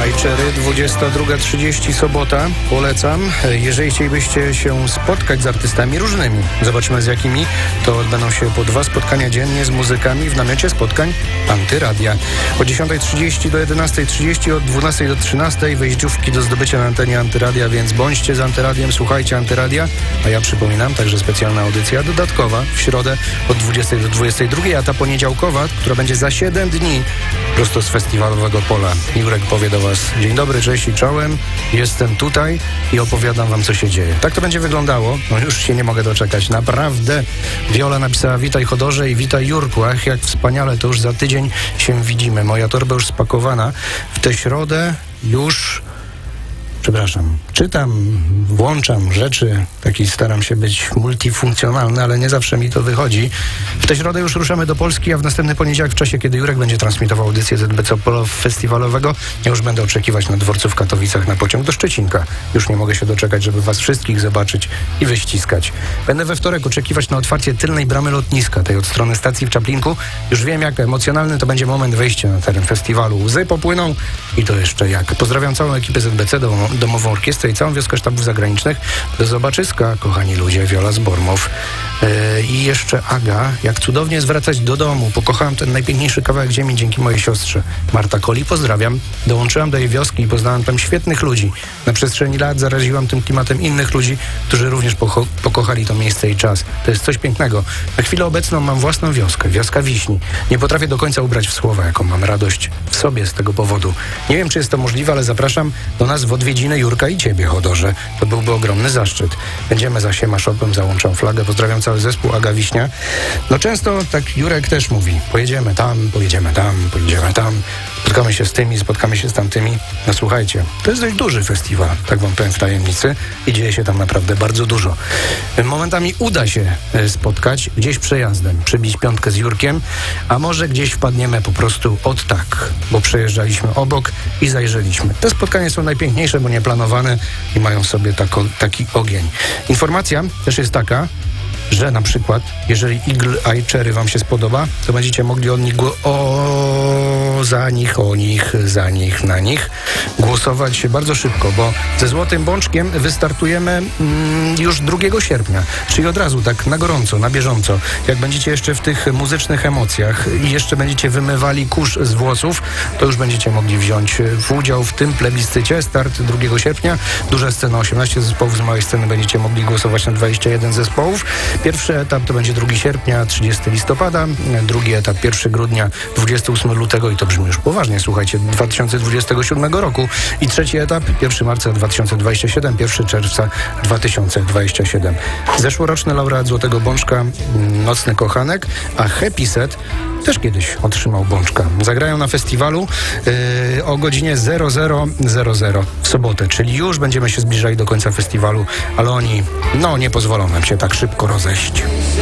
Ajczery, 22:30 sobota. Polecam. Jeżeli chcielibyście się spotkać z artystami różnymi, zobaczymy z jakimi, to odbędą się po 2 spotkania dziennie z muzykami w namiocie spotkań Antyradia. Od 10:30 do 11:30, od 12 do 13 wejściówki do zdobycia na antenie Antyradia, więc bądźcie z Antyradiem, słuchajcie Antyradia, a ja przypominam, także specjalna audycja dodatkowa w środę od 20 do 22, a ta poniedziałkowa, która będzie za 7 dni prosto z festiwalowego pola. Jurek powie do Was: dzień dobry, cześć i czołem, jestem tutaj i opowiadam Wam, co się dzieje. Tak to będzie wyglądało. No już się nie mogę doczekać. Naprawdę. Viola napisała: witaj Chodorze i witaj Jurku. Ach, jak wspaniale, to już za tydzień się widzimy. Moja torba już spakowana. W tę środę już... czytam, włączam rzeczy, staram się być multifunkcjonalny, ale nie zawsze mi to wychodzi. W tę środę już ruszamy do Polski, a w następny poniedziałek, w czasie, kiedy Jurek będzie transmitował audycję ZBC Polo festiwalowego, ja już będę oczekiwać na dworcu w Katowicach na pociąg do Szczecinka. Już nie mogę się doczekać, żeby Was wszystkich zobaczyć i wyściskać. Będę we wtorek oczekiwać na otwarcie tylnej bramy lotniska, tej od strony stacji w Czaplinku. Już wiem, jak emocjonalny to będzie moment wejścia na teren festiwalu. Łzy popłyną i to jeszcze jak. Pozdrawiam całą ekipę ZBC, domową orkiestrę i całą wioskę sztabów zagranicznych. Do zobaczyska, kochani ludzie. Viola z Bormow. I jeszcze Aga. Jak cudownie jest wracać do domu. Pokochałem ten najpiękniejszy kawałek ziemi dzięki mojej siostrze. Marta Koli, pozdrawiam. Dołączyłam do jej wioski i poznałam tam świetnych ludzi. Na przestrzeni lat zaraziłam tym klimatem innych ludzi, którzy również pokochali to miejsce i czas. To jest coś pięknego. Na chwilę obecną mam własną wioskę. Wioska Wiśni. Nie potrafię do końca ubrać w słowa, jaką mam radość w sobie z tego powodu. Nie wiem, czy jest to możliwe, ale zapraszam do nas w odwiedziny Jurka i Ciebie, Chodorze. To byłby ogromny zaszczyt. Będziemy za Siemaszopem, załączam flagę. Pozdrawiam cały zespół, Aga Wiśnia. No często tak Jurek też mówi: pojedziemy tam, pojedziemy tam, pojedziemy tam. Spotkamy się z tymi, spotkamy się z tamtymi. No słuchajcie, to jest dość duży festiwal, tak wam powiem w tajemnicy, i dzieje się tam naprawdę bardzo dużo. Momentami uda się spotkać gdzieś przejazdem, przybić piątkę z Jurkiem, a może gdzieś wpadniemy po prostu od tak, bo przejeżdżaliśmy obok i zajrzeliśmy. Te spotkania są najpiękniejsze, bo nieplanowane i mają w sobie taki ogień. Informacja też jest taka, że na przykład, jeżeli Eagle Eye Cherry Wam się spodoba, to będziecie mogli od nich na nich głosować bardzo szybko, bo ze Złotym Bączkiem wystartujemy już 2 sierpnia, czyli od razu, tak na gorąco, na bieżąco. Jak będziecie jeszcze w tych muzycznych emocjach i jeszcze będziecie wymywali kurz z włosów, to już będziecie mogli wziąć udział w tym plebiscycie. Start 2 sierpnia, duża scena, 18 zespołów, z małej sceny będziecie mogli głosować na 21 zespołów. Pierwszy etap to będzie 2 sierpnia, 30 listopada, drugi etap 1 grudnia, 28 lutego i to brzmi już poważnie, słuchajcie, 2027 roku. I trzeci etap 1 marca 2027, 1 czerwca 2027. Zeszłoroczny laureat Złotego Bączka, Nocny Kochanek, a Happy Set też kiedyś otrzymał Bączka. Zagrają na festiwalu o godzinie 00:00 w sobotę, czyli już będziemy się zbliżali do końca festiwalu, ale oni nie pozwolą nam się tak szybko rozejść.